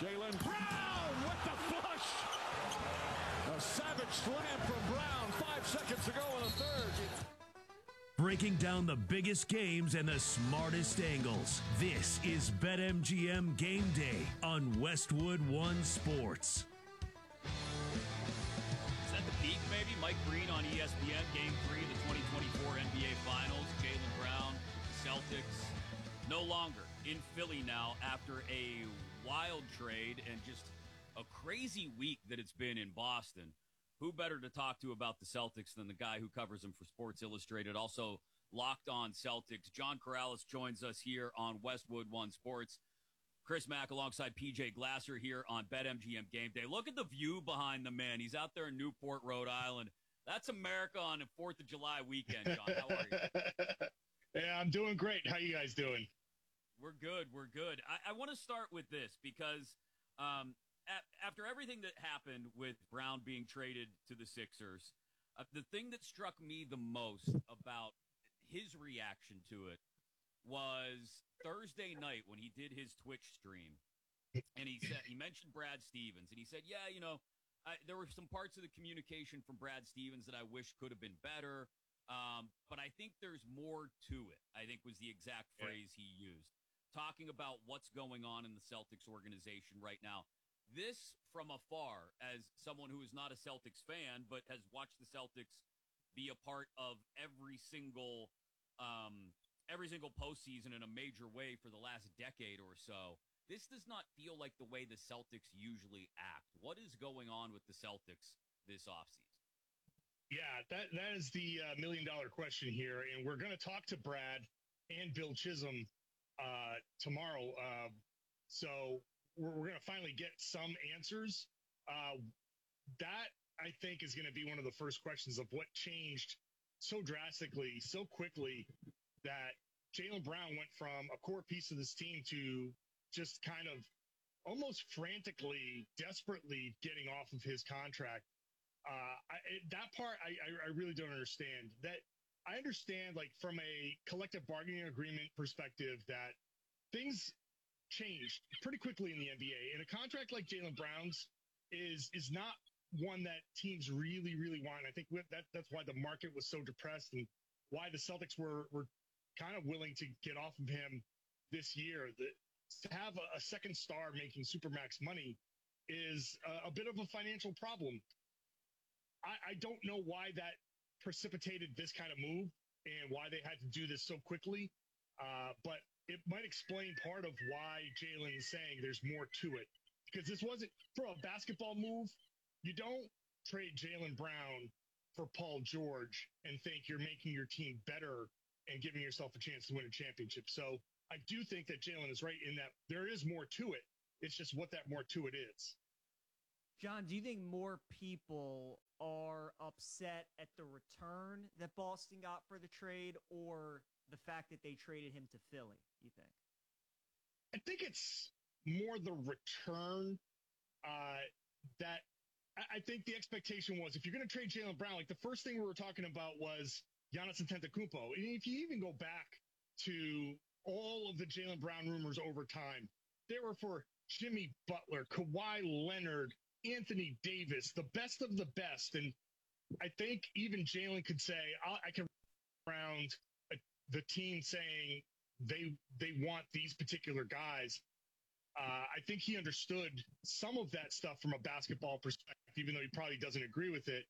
Jaylen Brown with the flush. A savage slam from Brown 5 seconds to go in the third. Breaking down the biggest games and the smartest angles. This is BetMGM Game Day on Westwood One Sports. Is that the peak, maybe? Mike Green on ESPN, Game 3 of the 2024 NBA Finals. Jaylen Brown, the Celtics, no longer in Philly now after a wild trade and just a crazy week that it's been in Boston. Who better to talk to about the Celtics than the guy who covers them for Sports Illustrated, also Locked On Celtics. John Corrales joins us here on Westwood One Sports. Chris Mack alongside PJ Glasser here on BetMGM Game Day. Look at the view behind the man. He's out there in Newport, Rhode Island. That's America on a 4th of July weekend, John. How are you? Yeah, I'm doing great. How you guys doing? We're good. We're good. I want to start with this because after everything that happened with Brown being traded to the Sixers, the thing that struck me the most about his reaction to it was Thursday night when he did his Twitch stream, and he mentioned Brad Stevens, and he said, yeah, there were some parts of the communication from Brad Stevens that I wish could have been better, but I think there's more to it, I think was the exact phrase he used, talking about what's going on in the Celtics organization right now. This, from afar, as someone who is not a Celtics fan, but has watched the Celtics be a part of every single postseason in a major way for the last decade or so, this does not feel like the way the Celtics usually act. What is going on with the Celtics this offseason? Yeah, that is the million-dollar question here, and we're going to talk to Brad and Bill Chisholm tomorrow. So we're going to finally get some answers. That, I think, is going to be one of the first questions of what changed so drastically, so quickly, that Jaylen Brown went from a core piece of this team to just kind of almost frantically, desperately getting off of his contract. That part, I really don't understand. That I understand, like, from a collective bargaining agreement perspective, that things changed pretty quickly in the NBA. And a contract like Jaylen Brown's is not one that teams really, really want. I think that's why the market was so depressed and why the Celtics were kind of willing to get off of him this year. To have a second star making supermax money is a bit of a financial problem. I don't know why that precipitated this kind of move and why they had to do this so quickly, but it might explain part of why Jaylen is saying there's more to it. Because this wasn't, for a basketball move, you don't trade Jaylen Brown for Paul George and think you're making your team better and giving yourself a chance to win a championship. So I do think that Jaylen is right in that there is more to it. It's just what that more to it is. John, do you think more people are upset at the return that Boston got for the trade or the fact that they traded him to Philly, you think? I think it's more the return that I think the expectation was, if you're going to trade Jaylen Brown, like the first thing we were talking about was Giannis Antetokounmpo. And if you even go back to all of the Jaylen Brown rumors over time, they were for Jimmy Butler, Kawhi Leonard, Anthony Davis, the best of the best. And I think even Jaylen could say, I can around the team saying they want these particular guys. I think he understood some of that stuff from a basketball perspective, even though he probably doesn't agree with it.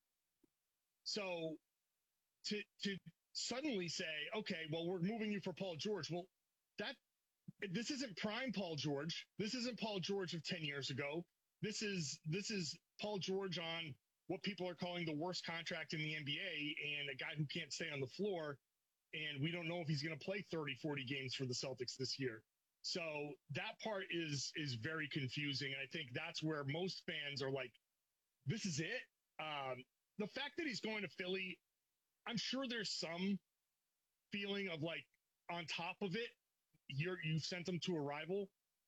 So to suddenly say, okay, well, we're moving you for Paul George. Well, this isn't prime Paul George. This isn't Paul George of 10 years ago. This is Paul George on what people are calling the worst contract in the NBA and a guy who can't stay on the floor. And we don't know if he's going to play 30, 40 games for the Celtics this year. So that part is very confusing. And I think that's where most fans are like, this is it. The fact that he's going to Philly, I'm sure there's some feeling of like, on top of it, you've sent him to a rival.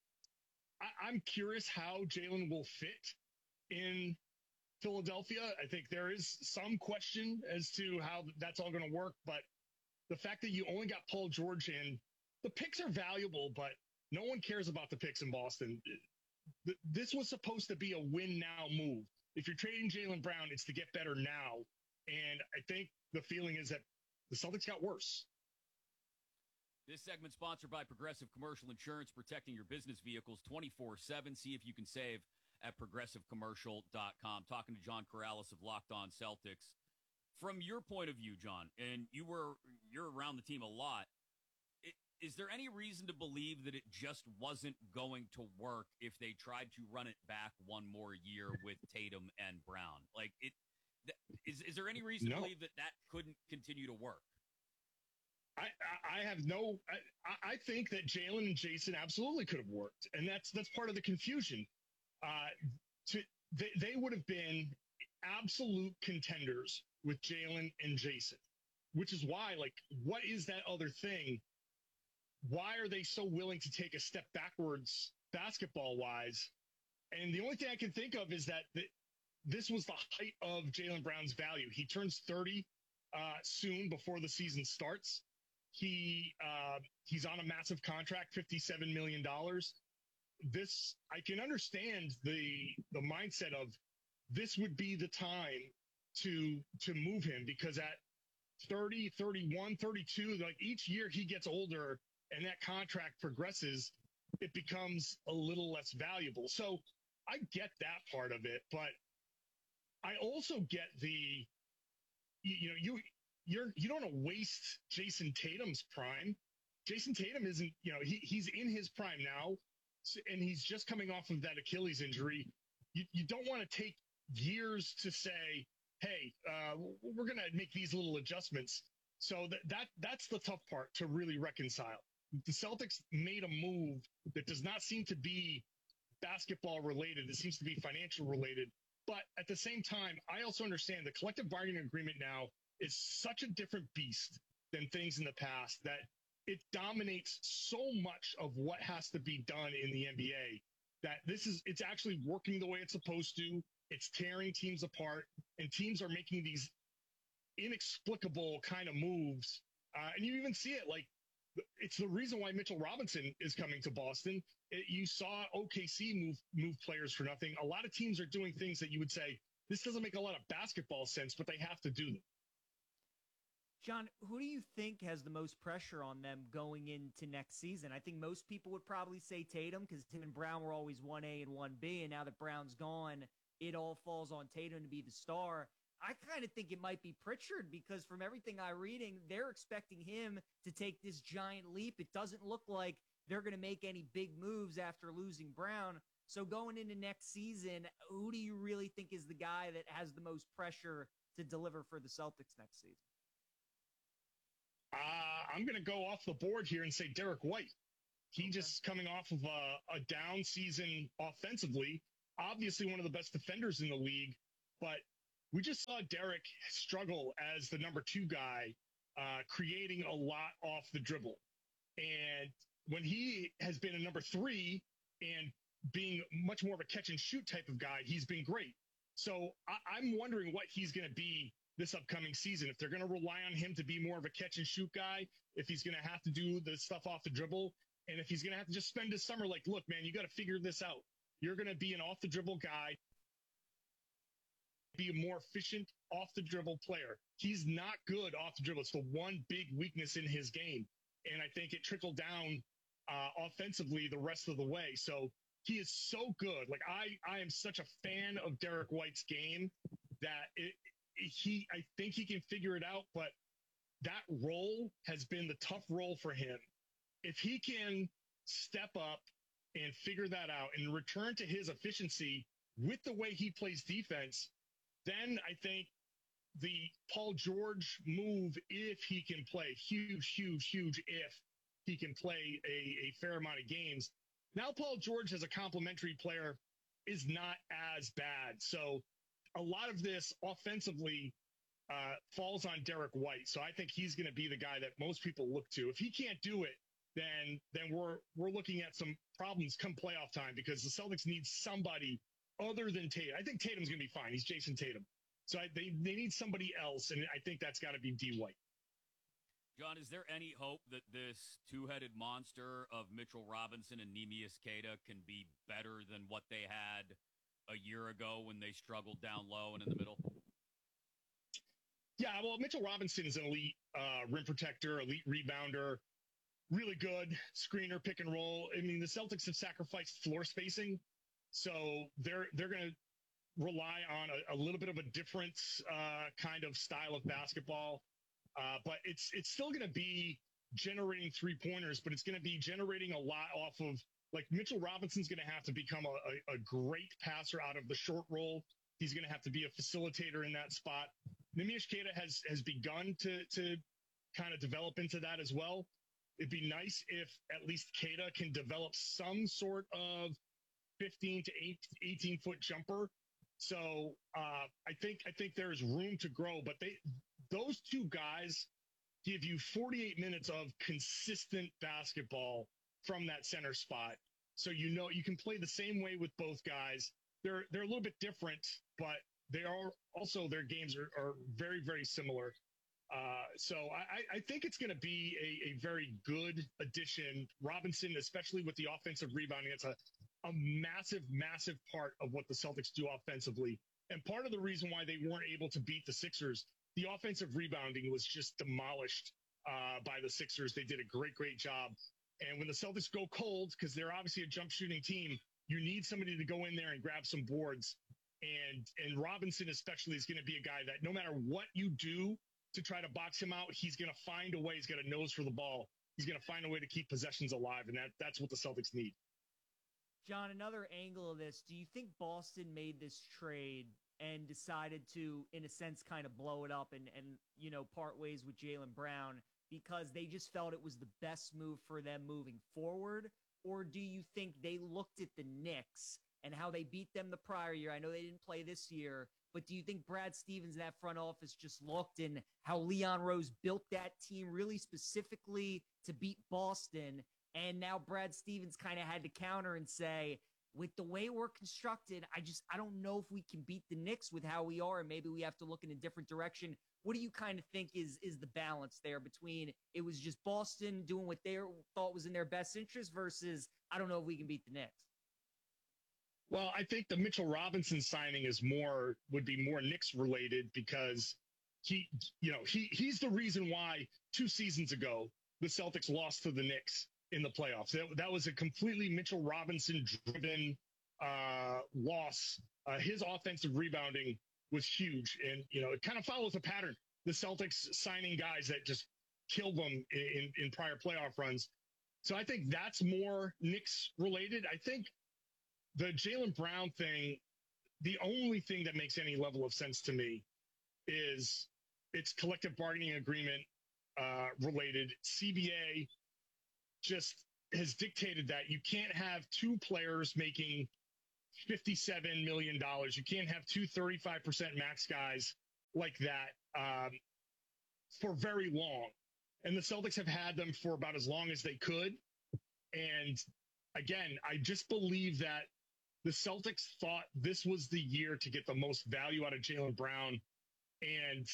I'm curious how Jaylen will fit in Philadelphia. I think there is some question as to how that's all going to work. But the fact that you only got Paul George in, the picks are valuable, but no one cares about the picks in Boston. this was supposed to be a win now move. If you're trading Jaylen Brown, it's to get better now. And I think the feeling is that the Celtics got worse. This segment sponsored by Progressive Commercial Insurance, protecting your business vehicles 24/7. See if you can save at progressivecommercial.com. Talking to John Corrales of Locked On Celtics. From your point of view, John, and you're around the team a lot, is there any reason to believe that it just wasn't going to work if they tried to run it back one more year with Tatum and Brown? Like, is there any reason to believe that couldn't continue to work? I have no. I think that Jaylen and Jayson absolutely could have worked, and that's part of the confusion. They would have been absolute contenders with Jaylen and Jayson, which is why, like, what is that other thing? Why are they so willing to take a step backwards basketball-wise? And the only thing I can think of is that this was the height of Jaylen Brown's value. He turns 30 soon before the season starts. He's on a massive contract, $57 million. I can understand the mindset of this would be the time to move him, because at 30, 31, 32, like, each year he gets older and that contract progresses, it becomes a little less valuable. So I get that part of it, but I also get you don't want to waste Jason Tatum's prime. Jason Tatum isn't, he's in his prime now, and he's just coming off of that Achilles injury. You don't want to take years to say, hey, we're going to make these little adjustments. So that's the tough part to really reconcile. The Celtics made a move that does not seem to be basketball related. It seems to be financial related. But at the same time, I also understand the collective bargaining agreement now is such a different beast than things in the past that it dominates so much of what has to be done in the NBA that it's actually working the way it's supposed to. It's tearing teams apart, and teams are making these inexplicable kind of moves. And you even see it, like, it's the reason why Mitchell Robinson is coming to Boston. You saw OKC move players for nothing. A lot of teams are doing things that you would say, this doesn't make a lot of basketball sense, but they have to do them. John, who do you think has the most pressure on them going into next season? I think most people would probably say Tatum, because Tim and Brown were always 1A and 1B, and now that Brown's gone, it all falls on Tatum to be the star. I kind of think it might be Pritchard, because from everything I'm reading, they're expecting him to take this giant leap. It doesn't look like they're going to make any big moves after losing Brown. So going into next season, who do you really think is the guy that has the most pressure to deliver for the Celtics next season? I'm going to go off the board here and say Derek White. He just coming off of a down season offensively, obviously one of the best defenders in the league, but we just saw Derek struggle as the number 2 guy, creating a lot off the dribble. And when he has been a number 3 and being much more of a catch and shoot type of guy, he's been great. So I'm wondering what he's going to be this upcoming season. If they're going to rely on him to be more of a catch and shoot guy, if he's going to have to do the stuff off the dribble, and if he's going to have to just spend his summer like, look, man, you got to figure this out. You're going to be an off the dribble guy, be a more efficient off the dribble player. He's not good off the dribble. It's the one big weakness in his game. And I think it trickled down offensively the rest of the way. So he is so good. Like, I am such a fan of Derek White's game that I think he can figure it out, but that role has been the tough role for him. If he can step up and figure that out and return to his efficiency with the way he plays defense, then I think the Paul George move, if he can play, huge if he can play a fair amount of games. Now Paul George as a complementary player is not as bad. So a lot of this offensively falls on Derek White. So I think he's going to be the guy that most people look to. If he can't do it, then we're looking at some problems come playoff time, because the Celtics need somebody other than Tatum. I think Tatum's going to be fine. He's Jason Tatum. So they need somebody else, and I think that's got to be D. White. John, is there any hope that this two-headed monster of Mitchell Robinson and Neemias Queta can be better than what they had a year ago when they struggled down low and in the middle? Yeah, well, Mitchell Robinson is an elite rim protector, elite rebounder, really good screener, pick and roll. I mean, the Celtics have sacrificed floor spacing, so they're going to rely on a little bit of a different kind of style of basketball. But it's still going to be generating 3-pointers, but it's going to be generating a lot off of, like, Mitchell Robinson's going to have to become a great passer out of the short roll. He's going to have to be a facilitator in that spot. Neemias Queta has begun to kind of develop into that as well. It'd be nice if at least Queta can develop some sort of 15 to 18 foot jumper. So I think there's room to grow, but those two guys give you 48 minutes of consistent basketball from that center spot. So you can play the same way with both guys. They're a little bit different, but they are also, their games are very, very similar. So I think it's going to be a very good addition. Robinson, especially with the offensive rebounding, it's a massive, massive part of what the Celtics do offensively. And part of the reason why they weren't able to beat the Sixers, the offensive rebounding was just demolished by the Sixers. They did a great, great job. And when the Celtics go cold, because they're obviously a jump shooting team, you need somebody to go in there and grab some boards. And Robinson especially is going to be a guy that no matter what you do to try to box him out, he's going to find a way. He's got a nose for the ball. He's going to find a way to keep possessions alive, and that's what the Celtics need. John, another angle of this, do you think Boston made this trade and decided to, in a sense, kind of blow it up and part ways with Jaylen Brown because they just felt it was the best move for them moving forward? Or do you think they looked at the Knicks and how they beat them the prior year? I know they didn't play this year, but do you think Brad Stevens and that front office just looked and how Leon Rose built that team really specifically to beat Boston? And now Brad Stevens kind of had to counter and say, with the way we're constructed, I don't know if we can beat the Knicks with how we are, and maybe we have to look in a different direction. What do you kind of think is the balance there between it was just Boston doing what they thought was in their best interest versus, I don't know if we can beat the Knicks? Well, I think the Mitchell Robinson signing would be more Knicks related because he's the reason why 2 seasons ago the Celtics lost to the Knicks in the playoffs. That was a completely Mitchell Robinson driven loss. His offensive rebounding was huge, and it kind of follows a pattern. The Celtics signing guys that just killed them in prior playoff runs. So I think that's more Knicks related. I think the Jaylen Brown thing, the only thing that makes any level of sense to me is it's collective bargaining agreement related. CBA just has dictated that you can't have 2 players making $57 million. You can't have 2 35% max guys like that for very long. And the Celtics have had them for about as long as they could. And again, I just believe that the Celtics thought this was the year to get the most value out of Jaylen Brown. And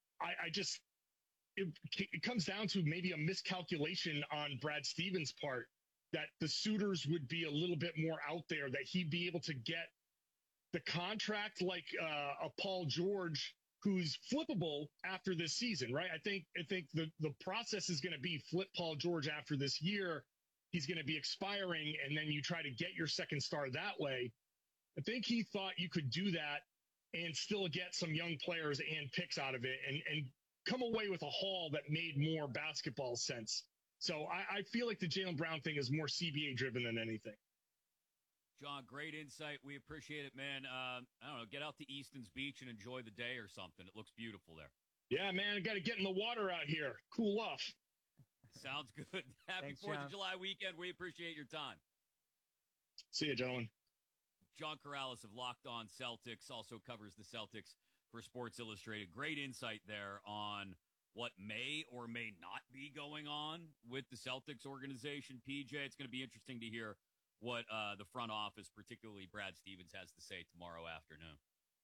it comes down to maybe a miscalculation on Brad Stevens' part, that the suitors would be a little bit more out there, that he'd be able to get the contract like a Paul George who's flippable after this season, right? I think the process is going to be flip Paul George after this year. He's going to be expiring, and then you try to get your second star that way. I think he thought you could do that and still get some young players and picks out of it and come away with a haul that made more basketball sense. So I feel like the Jaylen Brown thing is more CBA driven than anything. John, great insight. We appreciate it, man. I don't know, get out to Easton's Beach and enjoy the day or something. It looks beautiful there. Yeah, man, I got to get in the water out here. Cool off. Sounds good. Happy Thanks, 4th John. of July weekend. We appreciate your time. See you, gentlemen. John Corrales of Locked On Celtics also covers the Celtics for Sports Illustrated. Great insight there on what may or may not be going on with the Celtics organization. PJ, it's going to be interesting to hear what the front office, particularly Brad Stevens, has to say tomorrow afternoon.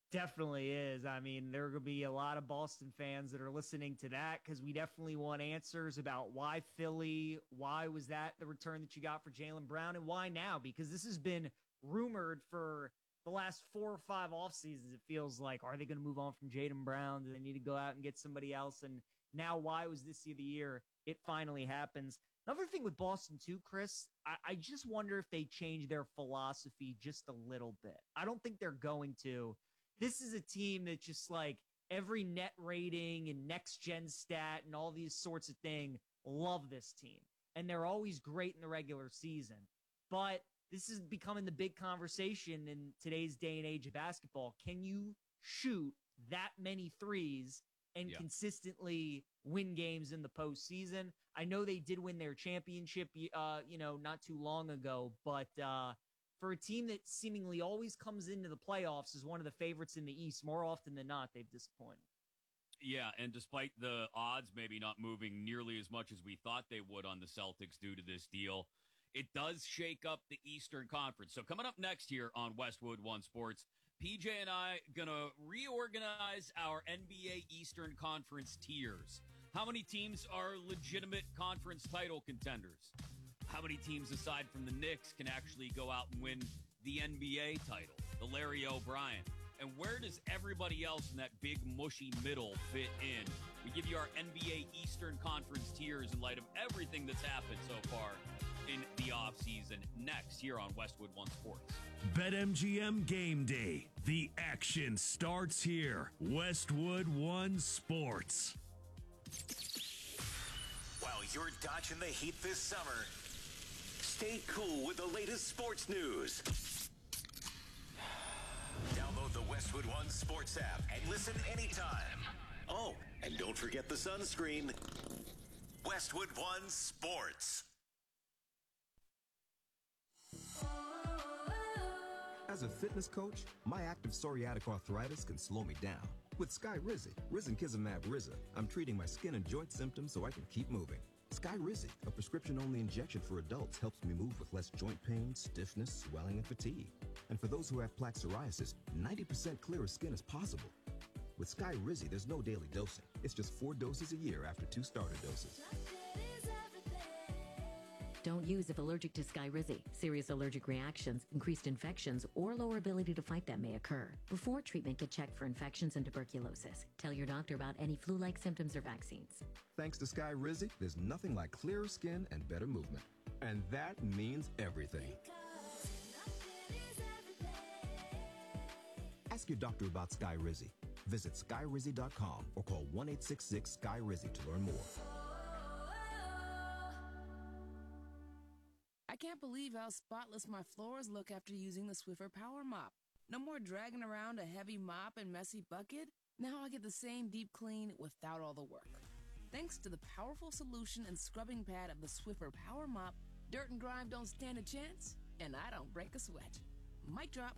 Definitely is. I mean, there are going to be a lot of Boston fans that are listening to that because we definitely want answers about why Philly, why was that the return that you got for Jaylen Brown, and why now? Because this has been rumored for the last 4 or 5 off seasons. It feels like, are they going to move on from Jaylen Brown? Do they need to go out and get somebody else? And now, why was this the year it finally happens? Another thing with Boston too, Chris, I just wonder if they change their philosophy just a little bit. I don't think they're going to. This is a team that just like every net rating and next gen stat and all these sorts of things love this team. And they're always great in the regular season. But this is becoming the big conversation in today's day and age of basketball. Can you shoot that many threes and consistently win games in the postseason? I know they did win their championship, not too long ago, but for a team that seemingly always comes into the playoffs as one of the favorites in the East, more often than not, they've disappointed. Yeah, and despite the odds maybe not moving nearly as much as we thought they would on the Celtics due to this deal, it does shake up the Eastern Conference. So coming up next here on Westwood One Sports, PJ and I going to reorganize our NBA Eastern Conference tiers. How many teams are legitimate conference title contenders? How many teams aside from the Knicks can actually go out and win the NBA title, the Larry O'Brien? And where does everybody else in that big mushy middle fit in? We give you our NBA Eastern Conference tiers in light of everything that's happened so far in the offseason next here on Westwood One Sports. BetMGM Game Day. The action starts here. Westwood One Sports. While you're dodging the heat this summer, stay cool with the latest sports news. Download the Westwood One Sports app and listen anytime. Oh, and don't forget the sunscreen. Westwood One Sports. As a fitness coach, my active psoriatic arthritis can slow me down. With Skyrizi, Risankizumab Riza, I'm treating my skin and joint symptoms so I can keep moving. Skyrizi, a prescription-only injection for adults, helps me move with less joint pain, stiffness, swelling, and fatigue. And for those who have plaque psoriasis, 90% clearer skin is possible. With Skyrizi, there's no daily dosing. It's just 4 doses a year after 2 starter doses. Don't use if allergic to Skyrizi. Serious allergic reactions, increased infections, or lower ability to fight them may occur. Before treatment, get checked for infections and tuberculosis. Tell your doctor about any flu-like symptoms or vaccines. Thanks to Skyrizi, there's nothing like clearer skin and better movement. And that means everything. Ask your doctor about Skyrizi. Visit Skyrizi.com or call 1-866-SKY-RIZI to learn more. I can't believe how spotless my floors look after using the Swiffer Power Mop. No more dragging around a heavy mop and messy bucket. Now I get the same deep clean without all the work. Thanks to the powerful solution and scrubbing pad of the Swiffer Power Mop, dirt and grime don't stand a chance, and I don't break a sweat. Mic drop.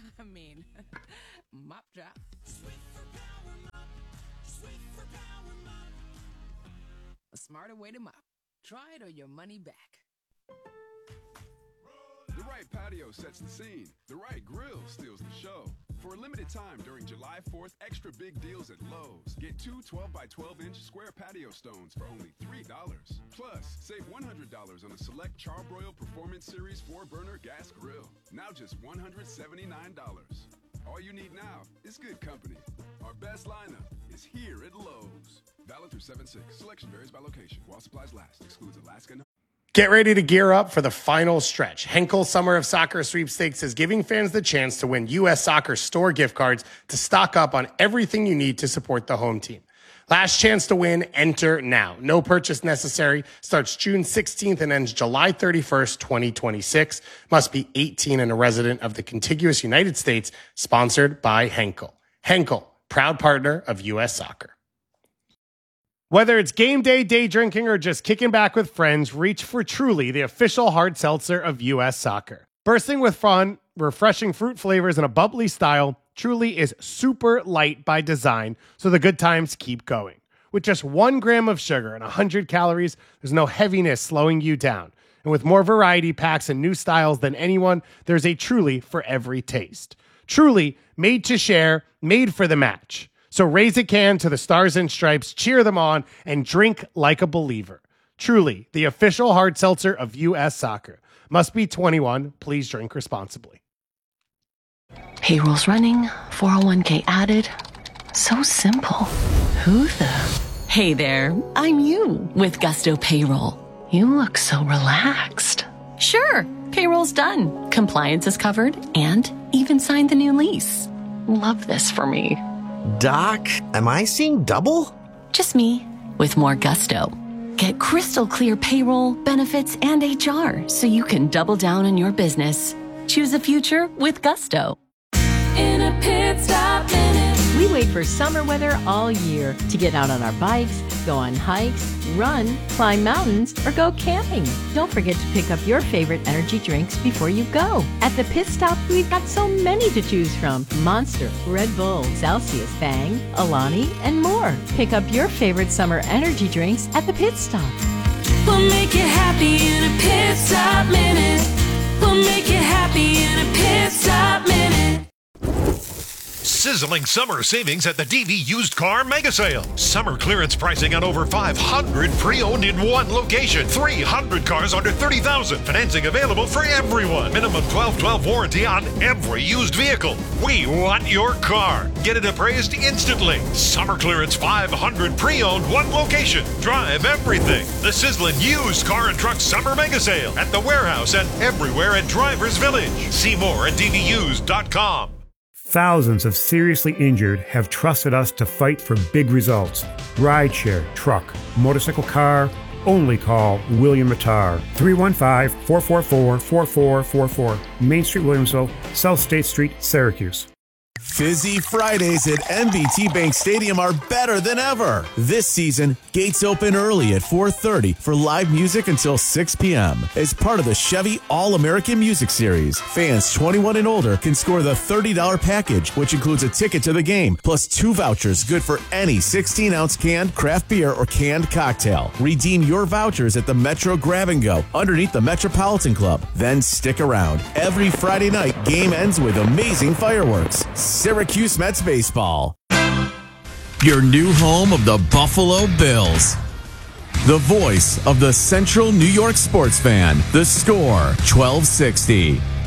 Mop drop. Swiffer Power Mop. Swiffer Power Mop. A smarter way to mop. Try it or your money back. The right patio sets the scene. The right grill steals the show. For a limited time during July 4th, extra big deals at Lowe's. Get 2 12x12-inch square patio stones for only $3. Plus, save $100 on a select Charbroil Performance Series 4-burner gas grill. Now just $179. All you need now is good company. Our best lineup is here at Lowe's. Valid through 7/6. Selection varies by location. While supplies last. Excludes Alaska. Get ready to gear up for the final stretch. Henkel Summer of Soccer Sweepstakes is giving fans the chance to win U.S. Soccer store gift cards to stock up on everything you need to support the home team. Last chance to win, enter now. No purchase necessary. Starts June 16th and ends July 31st, 2026. Must be 18 and a resident of the contiguous United States. Sponsored by Henkel. Henkel, proud partner of U.S. Soccer. Whether it's game day, day drinking, or just kicking back with friends, reach for Truly, the official hard seltzer of U.S. Soccer. Bursting with fun, refreshing fruit flavors, and a bubbly style, Truly is super light by design, so the good times keep going. With just 1 gram of sugar and 100 calories, there's no heaviness slowing you down. And with more variety packs and new styles than anyone, there's a Truly for every taste. Truly made to share, made for the match. So raise a can to the Stars and Stripes, cheer them on, and drink like a believer. Truly, the official hard seltzer of U.S. Soccer. Must be 21. Please drink responsibly. Payroll's running, 401k added. So simple. Who the? Hey there, I'm you with Gusto Payroll. You look so relaxed. Sure, payroll's done. Compliance is covered and even signed the new lease. Love this for me. Doc, am I seeing double? Just me with more Gusto. Get crystal clear payroll, benefits, and HR so you can double down on your business. Choose a future with Gusto. In a pit stop minute. We wait for summer weather all year to get out on our bikes, go on hikes, run, climb mountains, or go camping. Don't forget to pick up your favorite energy drinks before you go. At the Pit Stop, we've got so many to choose from. Monster, Red Bull, Celsius, Bang, Alani, and more. Pick up your favorite summer energy drinks at the Pit Stop. We'll make you happy in a pit stop minute. We'll make you happy in a pit stop minute. Sizzling summer savings at the DV Used Car Mega Sale. Summer clearance pricing on over 500 pre-owned in one location. 300 cars under $30,000. Financing available for everyone. Minimum 12/12 warranty on every used vehicle. We want your car. Get it appraised instantly. Summer clearance 500 pre-owned, one location. Drive everything. The sizzling Used Car and Truck Summer Mega Sale at the warehouse and everywhere at Drivers Village. See more at dvused.com. Thousands of seriously injured have trusted us to fight for big results. Rideshare, truck, motorcycle, car. Only call William Matar. 315-444-4444. Main Street, Williamsville, South State Street, Syracuse. Fizzy Fridays at MBT Bank Stadium are better than ever. This season, gates open early at 4:30 for live music until 6 p.m. As part of the Chevy All-American Music Series, fans 21 and older can score the $30 package, which includes a ticket to the game, plus 2 vouchers good for any 16-ounce canned craft beer or canned cocktail. Redeem your vouchers at the Metro Grab and Go underneath the Metropolitan Club. Then stick around. Every Friday night, game ends with amazing fireworks. Syracuse Mets baseball. Your new home of the Buffalo Bills. The voice of the Central New York sports fan. The Score 1260.